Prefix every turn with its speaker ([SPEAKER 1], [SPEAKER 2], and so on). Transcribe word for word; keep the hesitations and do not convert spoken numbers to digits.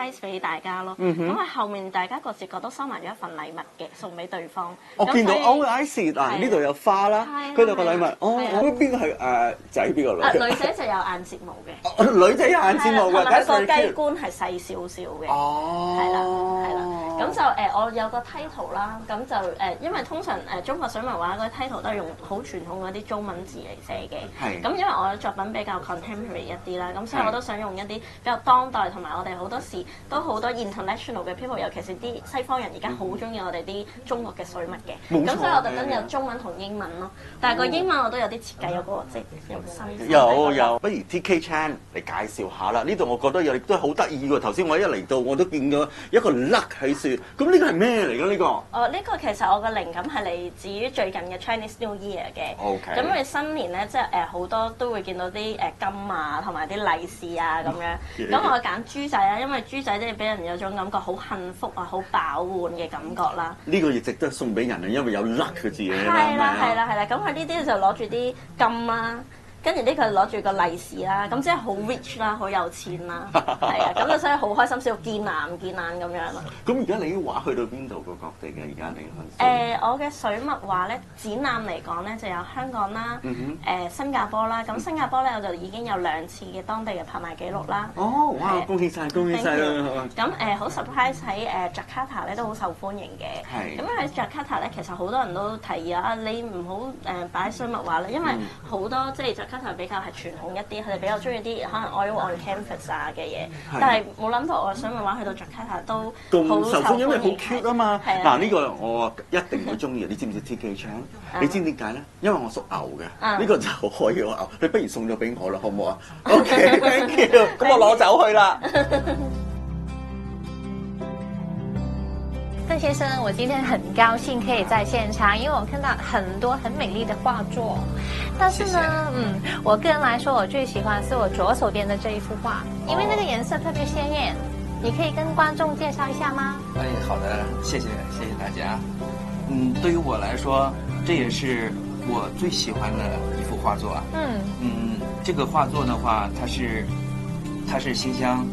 [SPEAKER 1] surprise 俾大家咯。
[SPEAKER 2] 嗯
[SPEAKER 1] 咁喺後面大家各自各都收埋咗一份禮物嘅，送俾對方。
[SPEAKER 2] 我見到
[SPEAKER 1] 咁所以
[SPEAKER 2] O I C 嗱，呢度有花啦，佢度個禮物，哦，
[SPEAKER 1] 係啊
[SPEAKER 2] 我邊個係誒仔邊個
[SPEAKER 1] 啊，
[SPEAKER 2] 女？
[SPEAKER 1] 女仔就有眼睫毛嘅。
[SPEAKER 2] 哦女仔有眼睫毛嘅，
[SPEAKER 1] 係啦同埋佢個
[SPEAKER 2] that's very
[SPEAKER 1] 雞
[SPEAKER 2] cute
[SPEAKER 1] 冠係細少少嘅。
[SPEAKER 2] 哦，
[SPEAKER 1] 係啦，係啦。咁就誒，我有個 title 啦，咁就誒，因為通常誒中國水墨畫嗰啲 title 都係用好傳統嗰啲中文字嚟寫嘅。
[SPEAKER 2] 係。
[SPEAKER 1] 咁因為我嘅作品比較 contemporary 一啲啦，咁所以我都想用一啲比較當代，同埋我哋好多時都好多 international 嘅 people，尤其是啲西方人而家好中意我哋啲中國嘅水墨嘅。
[SPEAKER 2] 冇錯
[SPEAKER 1] 咁所以我特登有中文同英文咯，但係個英文我都有啲設計，有個即係有新。
[SPEAKER 2] 有有，不如 T K Chan 嚟介紹下啦。呢度我覺得又亦都係好得意喎。頭先我一嚟到我都見到一個 luck 喺樹，咁呢個係咩嚟㗎？呢個？
[SPEAKER 1] 哦，呢個其實我嘅靈感係嚟自於最近嘅 Chinese New Year 嘅。
[SPEAKER 2] OK。
[SPEAKER 1] 咁因為新年咧，即係誒好多都會見到啲誒金啊，同埋啲利是啊咁樣。咁我揀豬仔啦，因為豬仔即係俾人有種感覺好幸福啊、好飽滿嘅感覺啦。
[SPEAKER 2] 呢個亦值得送俾人啊，因為有 luck 嘅字嘅。
[SPEAKER 1] 係啦，係啦，係啦。咁佢呢啲就攞住啲金啦。跟住呢個攞住個利是啦，咁即係好 rich 啦，好有錢啦，係啊，咁就所以好開心，先要見眼唔見眼咁樣咯。
[SPEAKER 2] 咁而家你啲畫去到邊度個各地嘅？而家你去？
[SPEAKER 1] 誒、呃，我嘅水墨畫咧展覽嚟講咧，就有香港啦，誒、
[SPEAKER 2] 嗯
[SPEAKER 1] 呃、新加坡啦。咁新加坡咧我就已經有兩次嘅當地嘅拍賣記錄啦。
[SPEAKER 2] 哦，哇！呃、恭喜晒，恭喜晒啦！
[SPEAKER 1] 咁誒好 surprise 喺誒 Jakarta 咧都好受歡迎嘅。
[SPEAKER 2] 係。
[SPEAKER 1] 咁喺 Jakarta 咧，其實好多人都提議啊，你唔好誒擺水墨畫啦，因為好多即係 Jakarta 比較係傳統一啲，佢哋比較中意啲可能 oil on canvas 啊嘅嘢。但係冇諗到我嘅水墨畫去到 Jakarta 都好受歡迎，
[SPEAKER 2] 因為好 cute 啊嘛。
[SPEAKER 1] 嗱
[SPEAKER 2] 呢、呢個我一定會中意。你知唔知 T K Chan？你知唔知點解咧？因為我屬牛嘅，呢、uh. 個就可以我牛。你不如送咗俾我啦，好唔好啊 ？OK，thank you。咁我攞走去啦。
[SPEAKER 3] 邓先生，我今天很高興可以在現場，因為我看到很多很美麗的畫作。但是呢，謝謝嗯，我個人來說，我最喜歡是我左手邊的這一幅畫，因為那個顏色特別鮮豔。你可以跟觀眾介紹一下嗎？
[SPEAKER 4] 哎，好的，謝謝，謝謝大家。嗯，對於我來說，這也是我最喜歡的一幅畫作。嗯嗯，這個畫作的話，它是，它是新鄉